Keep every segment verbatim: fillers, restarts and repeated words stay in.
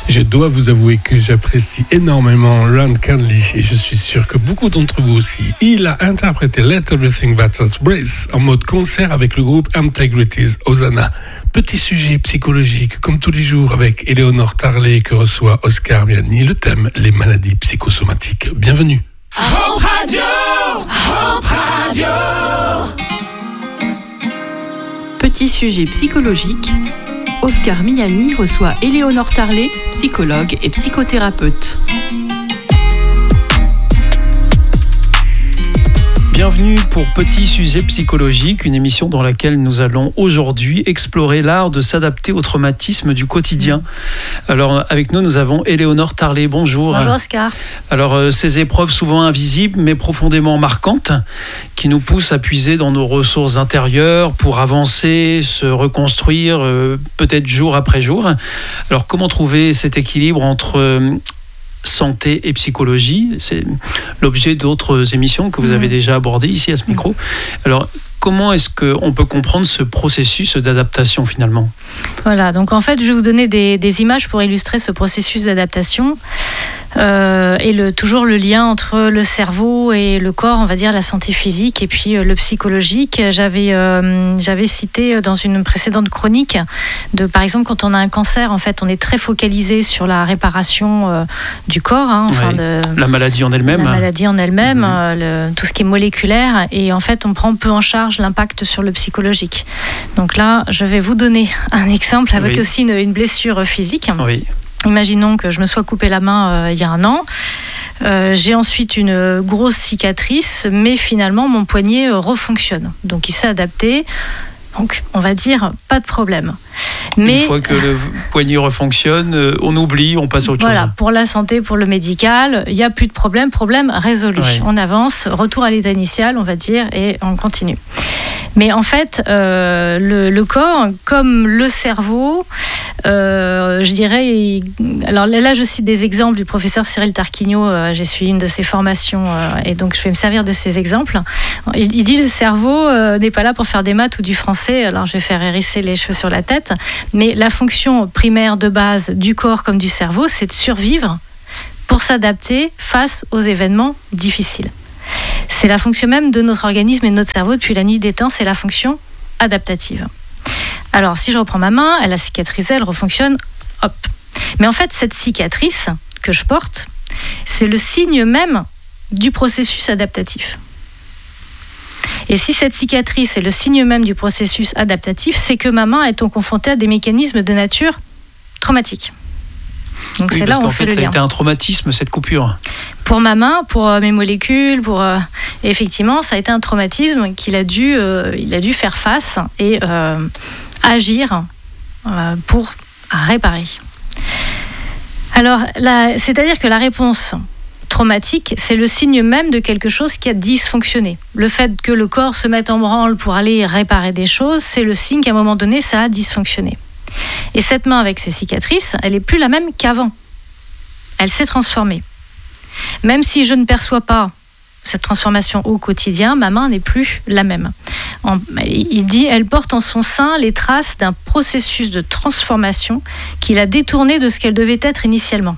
Je dois vous avouer que j'apprécie énormément Ron Canley et je suis sûr que beaucoup d'entre vous aussi. Il a interprété Let Everything But Us Brace en mode concert avec le groupe Integrities Hosanna. Petit sujet psychologique comme tous les jours avec Éléonore Tarlet que reçoit Oscar Miani. Le thème, les maladies psychosomatiques. Bienvenue. Hope Radio, Hope Radio. Petit sujet psychologique. Oscar Miani reçoit Éléonore Tarlet, psychologue et psychothérapeute. Bienvenue pour Petit sujet psychologique, une émission dans laquelle nous allons aujourd'hui explorer l'art de s'adapter au traumatisme du quotidien. Alors avec nous, nous avons Éléonore Tarlet. Bonjour. Bonjour Oscar. Alors euh, ces épreuves souvent invisibles mais profondément marquantes qui nous poussent à puiser dans nos ressources intérieures pour avancer, se reconstruire euh, peut-être jour après jour. Alors comment trouver cet équilibre entre euh, santé et psychologie? C'est l'objet d'autres émissions que vous avez déjà abordées ici à ce micro. Alors, comment est-ce qu'on peut comprendre ce processus d'adaptation finalement? Voilà, donc en fait, je vais vous donner des, des images pour illustrer ce processus d'adaptation euh, et le, toujours le lien entre le cerveau et le corps, on va dire la santé physique et puis euh, le psychologique. J'avais, euh, j'avais cité dans une précédente chronique, de, par exemple, quand on a un cancer, en fait, on est très focalisé sur la réparation euh, du corps. Hein, enfin, oui. le, la maladie en elle-même. La maladie en elle-même, mmh. euh, le, tout ce qui est moléculaire. Et en fait, on prend peu en charge l'impact sur le psychologique. Donc là, je vais vous donner un exemple avec oui. aussi une, une blessure physique. Oui. Imaginons que je me sois coupé la main euh, il y a un an. Euh, j'ai ensuite une grosse cicatrice, mais finalement, mon poignet euh, refonctionne. Donc, il s'est adapté. Donc, on va dire, pas de problème. Mais, une fois que le poignet refonctionne, on oublie, on passe à autre voilà, chose. Pour la santé, pour le médical, il n'y a plus de problème, problème résolu. Ouais. On avance, retour à l'état initial, on va dire, et on continue. Mais en fait, euh, le, le corps, comme le cerveau, euh, je dirais... Il, alors là, je cite des exemples du professeur Cyril Tarquinio. Euh, j'ai suivi une de ses formations euh, et donc je vais me servir de ces exemples. Il, il dit le cerveau euh, n'est pas là pour faire des maths ou du français. Alors je vais faire hérisser les cheveux sur la tête. Mais la fonction primaire de base du corps comme du cerveau, c'est de survivre pour s'adapter face aux événements difficiles. C'est la fonction même de notre organisme et de notre cerveau depuis la nuit des temps, c'est la fonction adaptative. Alors, si je reprends ma main, elle a cicatrisé, elle refonctionne, hop. Mais en fait, cette cicatrice que je porte, c'est le signe même du processus adaptatif. Et si cette cicatrice est le signe même du processus adaptatif, c'est que ma main est confrontée à des mécanismes de nature traumatique. Donc oui, c'est parce là où on qu'en fait fait, le ça lien. a été un traumatisme, cette coupure. Pour ma main, pour mes molécules, pour euh, effectivement, ça a été un traumatisme qu'il a dû, euh, il a dû faire face et euh, agir euh, pour réparer. Alors, la, c'est-à-dire que la réponse traumatique, c'est le signe même de quelque chose qui a dysfonctionné. Le fait que le corps se mette en branle pour aller réparer des choses, c'est le signe qu'à un moment donné, ça a dysfonctionné. Et cette main avec ses cicatrices, elle n'est plus la même qu'avant. Elle s'est transformée. Même si je ne perçois pas cette transformation au quotidien, ma main n'est plus la même. En, il dit, elle porte en son sein les traces d'un processus de transformation qu'il a détourné de ce qu'elle devait être initialement.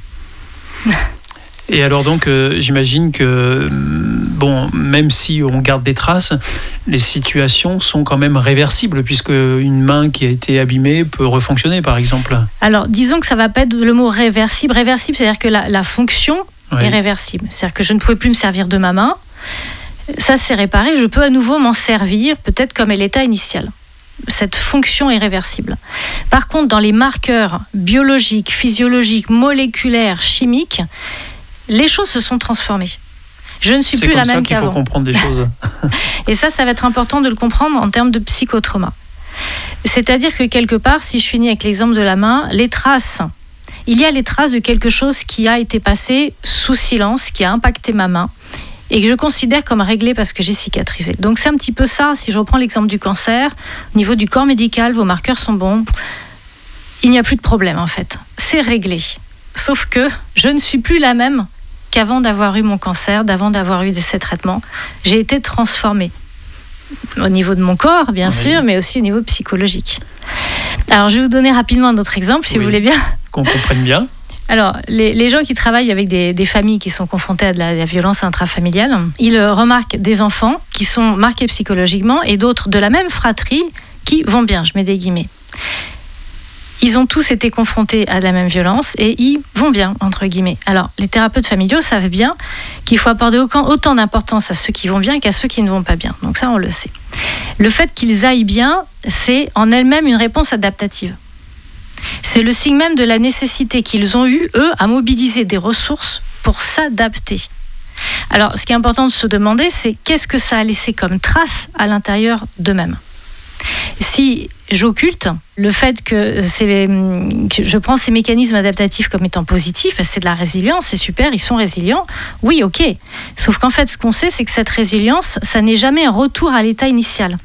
Et alors donc, euh, j'imagine que, bon, même si on garde des traces, les situations sont quand même réversibles, puisque une main qui a été abîmée peut refonctionner, par exemple. Alors, disons que ça ne va pas être le mot réversible. Réversible, c'est-à-dire que la, la fonction oui. est réversible. C'est-à-dire que je ne pouvais plus me servir de ma main. Ça, c'est réparé. Je peux à nouveau m'en servir, peut-être comme à l'état initial. Cette fonction est réversible. Par contre, dans les marqueurs biologiques, physiologiques, moléculaires, chimiques, les choses se sont transformées. Je ne suis c'est plus la même qu'avant. C'est comme ça qu'il faut comprendre des choses. Et ça, ça va être important de le comprendre en termes de psychotrauma. C'est-à-dire que quelque part, si je finis avec l'exemple de la main, les traces, il y a les traces de quelque chose qui a été passé sous silence, qui a impacté ma main et que je considère comme réglé parce que j'ai cicatrisé. Donc c'est un petit peu ça, si je reprends l'exemple du cancer, au niveau du corps médical, vos marqueurs sont bons, il n'y a plus de problème en fait, c'est réglé. Sauf que je ne suis plus la même qu'avant d'avoir eu mon cancer, d'avant d'avoir eu ces traitements. J'ai été transformée. Au niveau de mon corps, bien oui. sûr, mais aussi au niveau psychologique. Alors, je vais vous donner rapidement un autre exemple, si oui. vous voulez bien. Qu'on comprenne bien. Alors, les, les gens qui travaillent avec des, des familles qui sont confrontées à de la, de la violence intrafamiliale, ils remarquent des enfants qui sont marqués psychologiquement et d'autres de la même fratrie qui vont bien, je mets des guillemets. Ils ont tous été confrontés à de la même violence et ils vont bien, entre guillemets. Alors, les thérapeutes familiaux savent bien qu'il faut accorder autant d'importance à ceux qui vont bien qu'à ceux qui ne vont pas bien. Donc ça, on le sait. Le fait qu'ils aillent bien, c'est en elle-même une réponse adaptative. C'est le signe même de la nécessité qu'ils ont eu, eux, à mobiliser des ressources pour s'adapter. Alors, ce qui est important de se demander, c'est qu'est-ce que ça a laissé comme trace à l'intérieur d'eux-mêmes. Si j'occulte le fait que, c'est, que je prends ces mécanismes adaptatifs comme étant positifs, c'est de la résilience, c'est super, ils sont résilients, oui, ok. Sauf qu'en fait, ce qu'on sait, c'est que cette résilience, ça n'est jamais un retour à l'état initial.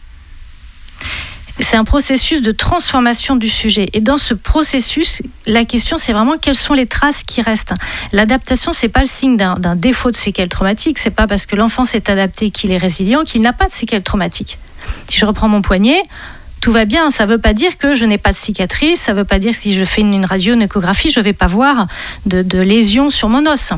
C'est un processus de transformation du sujet. Et dans ce processus, la question, c'est vraiment quelles sont les traces qui restent. L'adaptation, c'est pas le signe d'un, d'un défaut de séquelles traumatiques. C'est pas parce que l'enfant s'est adapté qu'il est résilient qu'il n'a pas de séquelles traumatiques. Si je reprends mon poignet, tout va bien. Ça veut pas dire que je n'ai pas de cicatrice. Ça veut pas dire que si je fais une, une radio, une échographie, je vais pas voir de, de lésions sur mon os.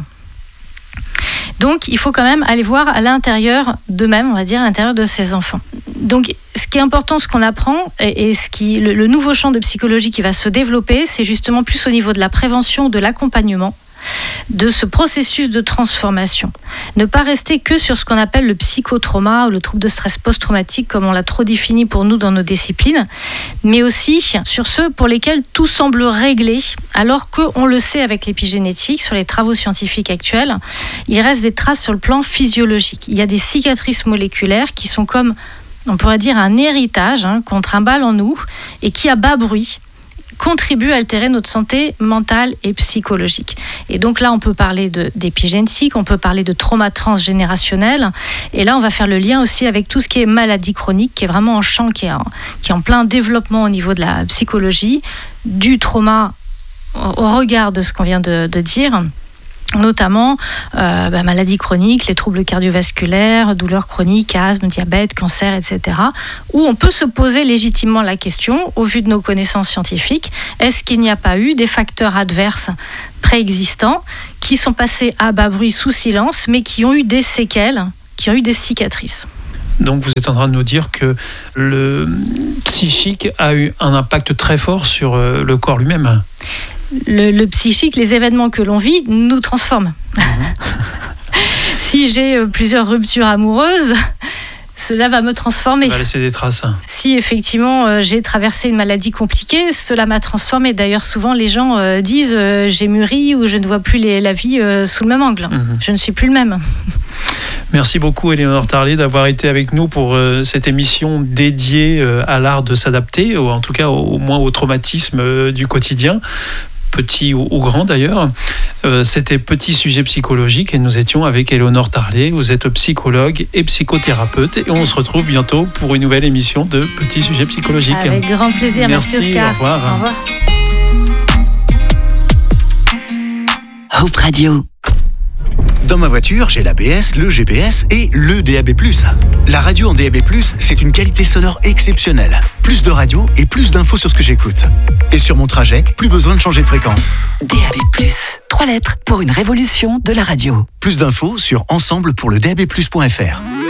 Donc, il faut quand même aller voir à l'intérieur d'eux-mêmes, on va dire, à l'intérieur de ces enfants. Donc, ce qui est important, ce qu'on apprend, et, et ce qui, le, le nouveau champ de psychologie qui va se développer, c'est justement plus au niveau de la prévention, de l'accompagnement, de ce processus de transformation. Ne pas rester que sur ce qu'on appelle le psychotrauma ou le trouble de stress post-traumatique, comme on l'a trop défini pour nous dans nos disciplines, mais aussi sur ceux pour lesquels tout semble réglé, alors qu'on le sait avec l'épigénétique, sur les travaux scientifiques actuels, il reste des traces sur le plan physiologique. Il y a des cicatrices moléculaires qui sont comme, on pourrait dire, un héritage hein, qu'on trimballe en nous et qui, à bas bruit, contribue à altérer notre santé mentale et psychologique. Et donc là, on peut parler de, d'épigénétique, on peut parler de trauma transgénérationnel. Et là, on va faire le lien aussi avec tout ce qui est maladie chronique, qui est vraiment en champ, qui est en, qui est en plein développement au niveau de la psychologie, du trauma au regard de ce qu'on vient de, de dire. Notamment euh, bah, maladies chroniques, les troubles cardiovasculaires, douleurs chroniques, asthme, diabète, cancer, et cetera. Où on peut se poser légitimement la question, au vu de nos connaissances scientifiques, est-ce qu'il n'y a pas eu des facteurs adverses préexistants qui sont passés à bas bruit sous silence, mais qui ont eu des séquelles, qui ont eu des cicatrices? Donc vous êtes en train de nous dire que le psychique a eu un impact très fort sur le corps lui-même. Le, le psychique, les événements que l'on vit, nous transforment. Mmh. Si j'ai plusieurs ruptures amoureuses, cela va me transformer. Ça va laisser des traces. Si effectivement j'ai traversé une maladie compliquée, cela m'a transformé. D'ailleurs, souvent les gens euh, disent euh, j'ai mûri ou je ne vois plus les, la vie euh, sous le même angle. Mmh. Je ne suis plus le même. Merci beaucoup Éléonore Tarlet d'avoir été avec nous pour euh, cette émission dédiée euh, à l'art de s'adapter, ou en tout cas au, au moins au traumatisme euh, du quotidien. Petit ou, ou grand d'ailleurs. Euh, c'était Petit Sujet Psychologique et nous étions avec Éléonore Tarlet. Vous êtes psychologue et psychothérapeute et on se retrouve bientôt pour une nouvelle émission de Petit Sujet Psychologique. Avec grand plaisir. Merci, Merci Oscar. Au revoir. Au revoir. Hope Radio. Dans ma voiture, j'ai l'A B S, le G P S et le D A B plus. La radio en D A B plus, c'est une qualité sonore exceptionnelle. Plus de radio et plus d'infos sur ce que j'écoute. Et sur mon trajet, plus besoin de changer de fréquence. D A B plus, trois lettres pour une révolution de la radio. Plus d'infos sur ensemble pour le D A B plus point F R.